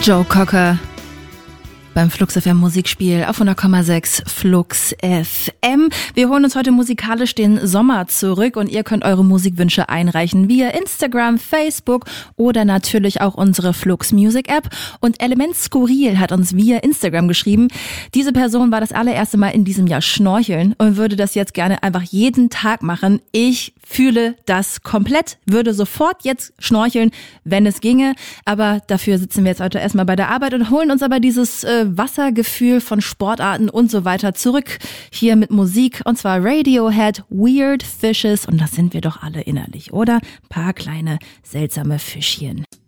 Joe Cocker beim Flux FM Musikspiel auf 100,6 Flux FM. Wir holen uns heute musikalisch den Sommer zurück und ihr könnt eure Musikwünsche einreichen via Instagram, Facebook oder natürlich auch unsere Flux Music App. Und Element Skurril hat uns via Instagram geschrieben, diese Person war das allererste Mal in diesem Jahr schnorcheln und würde das jetzt gerne einfach jeden Tag machen. Ich fühle das komplett, würde sofort jetzt schnorcheln, wenn es ginge, aber dafür sitzen wir jetzt heute erstmal bei der Arbeit und holen uns aber dieses Wassergefühl von Sportarten und so weiter zurück, hier mit Musik, und zwar Radiohead, Weird Fishes, und das sind wir doch alle innerlich, oder? Ein paar kleine seltsame Fischchen.